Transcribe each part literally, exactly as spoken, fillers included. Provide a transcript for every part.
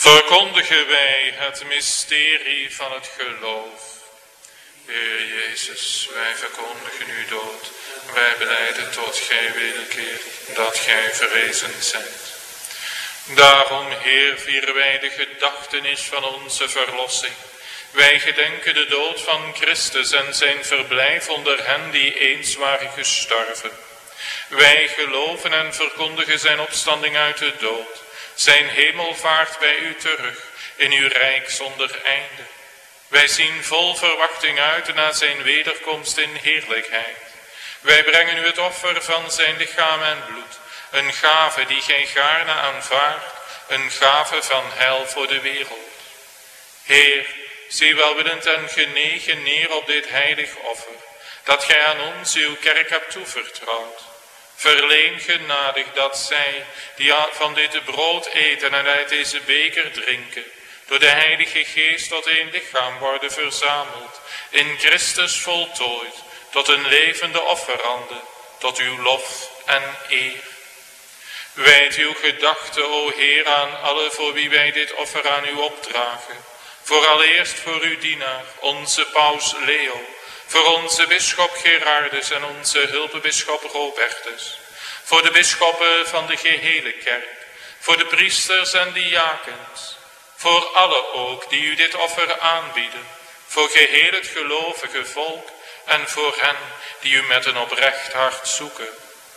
Verkondigen wij het mysterie van het geloof. Heer Jezus, wij verkondigen uw dood. Wij belijden tot gij wederkeert, dat gij verrezen zijt. Daarom, Heer, vieren wij de gedachtenis van onze verlossing. Wij gedenken de dood van Christus en zijn verblijf onder hen die eens waren gestorven. Wij geloven en verkondigen zijn opstanding uit de dood, zijn hemelvaart bij u terug, in uw rijk zonder einde. Wij zien vol verwachting uit naar zijn wederkomst in heerlijkheid. Wij brengen u het offer van zijn lichaam en bloed, een gave die gij gaarne aanvaardt, een gave van heil voor de wereld. Heer, zie welwillend en genegen neer op dit heilig offer, dat gij aan ons uw kerk hebt toevertrouwd. Verleen genadig dat zij, die van dit brood eten en uit deze beker drinken, door de Heilige Geest tot één lichaam worden verzameld, in Christus voltooid, tot een levende offerande, tot uw lof en eer. Wijd uw gedachte, o Heer, aan alle voor wie wij dit offer aan u opdragen. Vooraleerst voor uw dienaar, onze paus Leo, voor onze bisschop Gerardus en onze hulpbisschop Robertus, voor de bisschoppen van de gehele kerk, voor de priesters en diakens, voor alle ook die u dit offer aanbieden, voor geheel het gelovige volk en voor hen die u met een oprecht hart zoeken.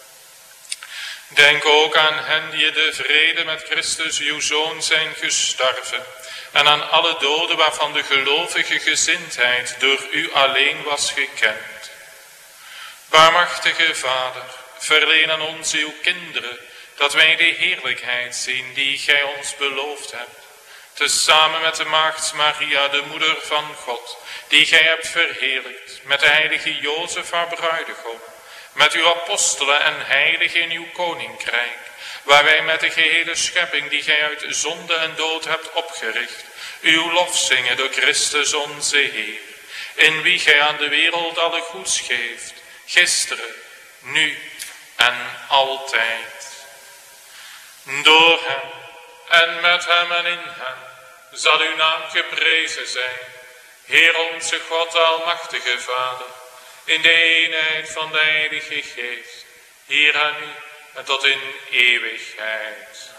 Denk ook aan hen die in de vrede met Christus uw Zoon zijn gestorven, en aan alle doden waarvan de gelovige gezindheid door u alleen was gekend. Barmhartige Vader, verleen aan ons uw kinderen, dat wij de heerlijkheid zien die gij ons beloofd hebt, tezamen met de maagd Maria, de moeder van God, die gij hebt verheerlijkt, met de heilige Jozef haar bruidegom, met uw apostelen en heiligen in uw koninkrijk, waar wij met de gehele schepping die gij uit zonde en dood hebt opgericht, uw lof zingen door Christus onze Heer, in wie gij aan de wereld alle goeds geeft, gisteren, nu en altijd. Door hem en met hem en in hem zal uw naam geprezen zijn, Heer onze God, almachtige Vader, in de eenheid van de Heilige Geest, hier en nu en tot in eeuwigheid.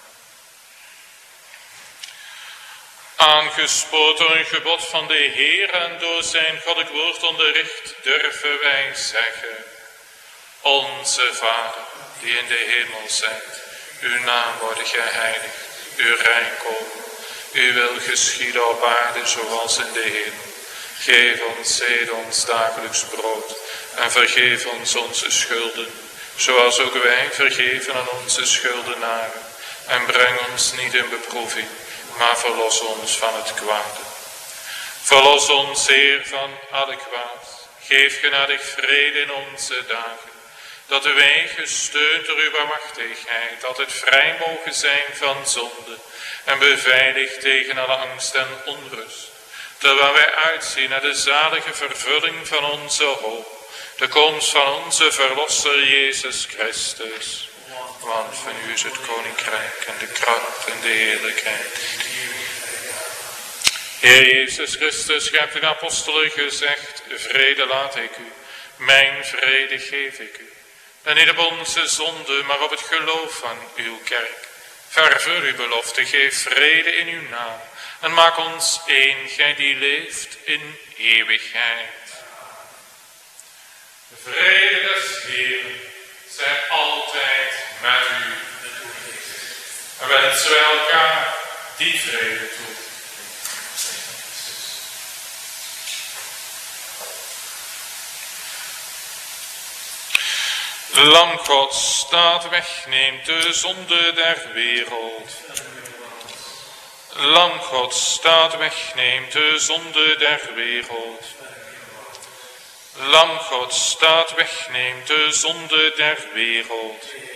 Aangespoord door een gebod van de Heer en door zijn goddelijk woord onderricht, durven wij zeggen: Onze Vader, die in de hemel zijt, uw naam worden geheiligd, uw rijk komen, uw wil geschieden op aarde zoals in de hemel. Geef ons heden ons dagelijks brood en vergeef ons onze schulden, zoals ook wij vergeven aan onze schuldenaren. En breng ons niet in beproeving, maar verlos ons van het kwade. Verlos ons, Heer, van alle kwaad. Geef genadig vrede in onze dagen, dat wij, gesteund door uw barmhartigheid, altijd vrij mogen zijn van zonde en beveiligd tegen alle angst en onrust, terwijl wij uitzien naar de zalige vervulling van onze hoop, de komst van onze Verlosser Jezus Christus. Want van u is het koninkrijk en de kracht en de heerlijkheid. Heer Jezus Christus, gij hebt de apostelen gezegd: vrede laat ik u, mijn vrede geef ik u. En niet op onze zonde, maar op het geloof van uw kerk. Vervul uw belofte, geef vrede in uw naam. En maak ons één, gij die leeft in eeuwigheid. De vrede des Heeren zij altijd met u. En wensen wij elkaar die vrede toe. Lam Gods, dat wegneemt de zonde der wereld. Lam Gods, dat wegneemt de zonde der wereld. Lam Gods, dat wegneemt de zonde der wereld.